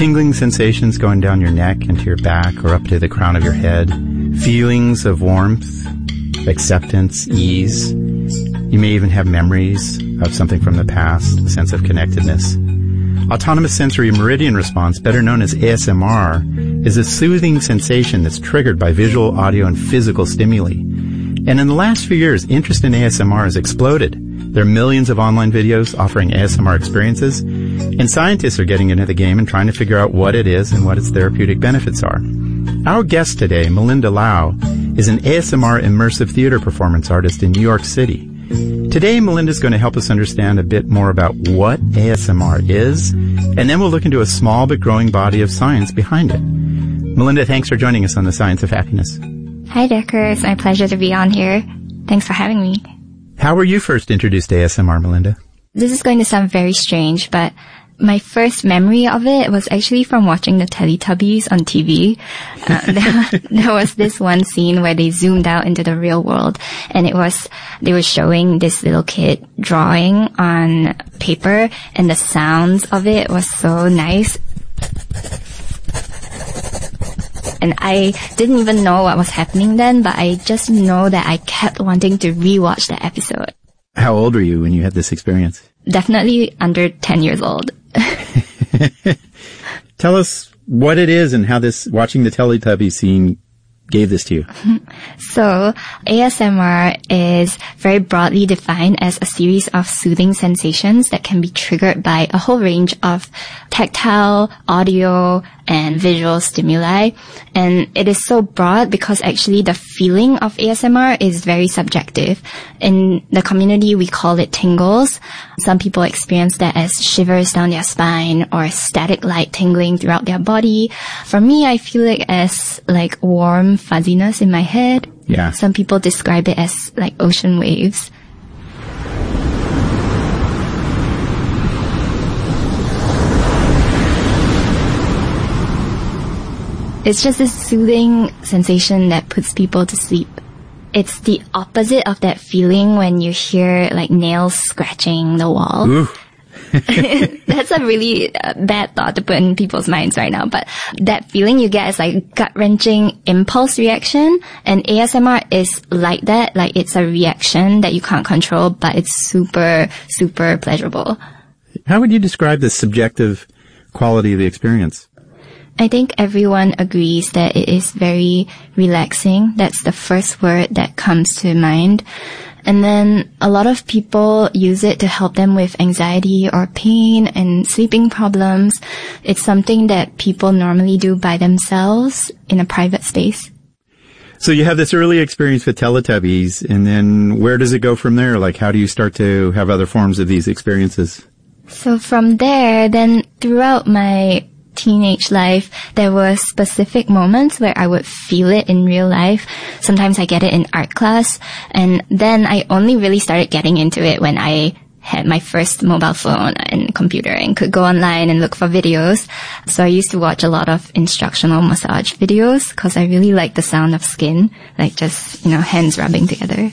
tingling sensations going down your neck and to your back or up to the crown of your head. Feelings of warmth, acceptance, ease. You may even have memories of something from the past, a sense of connectedness. Autonomous sensory meridian response, better known as ASMR, is a soothing sensation that's triggered by visual, audio, and physical stimuli. And in the last few years, interest in ASMR has exploded. There are millions of online videos offering ASMR experiences, and scientists are getting into the game and trying to figure out what it is and what its therapeutic benefits are. Our guest today, Melinda Lau, is an ASMR immersive theater performance artist in New York City. Today, Melinda's going to help us understand a bit more about what ASMR is, and then we'll look into a small but growing body of science behind it. Melinda, thanks for joining us on The Science of Happiness. Hi, Decker. It's my pleasure to be on here. Thanks for having me. How were you first introduced to ASMR, Melinda? This is going to sound very strange, but my first memory of it was actually from watching the Teletubbies on TV. There was this one scene where they zoomed out into the real world, and they were showing this little kid drawing on paper, and the sounds of it was so nice. And I didn't even know what was happening then, but I just know that I kept wanting to rewatch the episode. How old were you when you had this experience? Definitely under 10 years old. Tell us what it is and how watching the Teletubbies scene gave this to you. So, ASMR is very broadly defined as a series of soothing sensations that can be triggered by a whole range of tactile, audio, and visual stimuli. And it is so broad because actually the feeling of ASMR is very subjective. In the community, we call it tingles. Some people experience that as shivers down their spine or static light tingling throughout their body. For me, I feel it as like warm fuzziness in my head. Yeah. Some people describe it as like ocean waves. It's just this soothing sensation that puts people to sleep. It's the opposite of that feeling when you hear like nails scratching the wall. Ooh. That's a really bad thought to put in people's minds right now, but that feeling you get is like gut-wrenching impulse reaction, and ASMR is like that. Like it's a reaction that you can't control, but it's super, super pleasurable. How would you describe the subjective quality of the experience? I think everyone agrees that it is very relaxing. That's the first word that comes to mind. And then a lot of people use it to help them with anxiety or pain and sleeping problems. It's something that people normally do by themselves in a private space. So you have this early experience with Teletubbies, and then where does it go from there? Like, how do you start to have other forms of these experiences? So from there, then throughout my teenage life, there were specific moments where I would feel it in real life. Sometimes I get it in art class, and then I only really started getting into it when I had my first mobile phone and computer and could go online and look for videos. So I used to watch a lot of instructional massage videos because I really like the sound of skin, like just, hands rubbing together.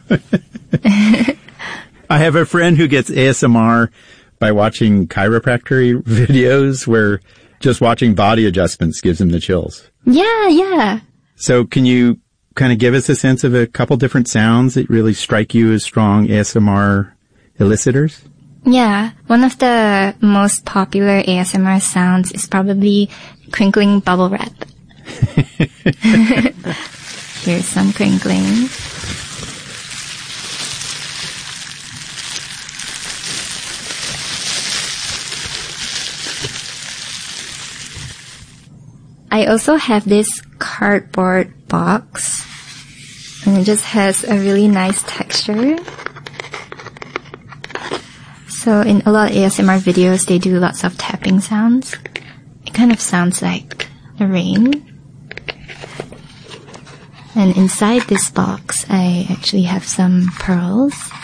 I have a friend who gets ASMR by watching chiropractic videos where just watching body adjustments gives him the chills. Yeah. So can you kind of give us a sense of a couple different sounds that really strike you as strong ASMR elicitors? Yeah. One of the most popular ASMR sounds is probably crinkling bubble wrap. Here's some crinkling. I also have this cardboard box, and it just has a really nice texture. So in a lot of ASMR videos, they do lots of tapping sounds. It kind of sounds like the rain. And inside this box, I actually have some pearls.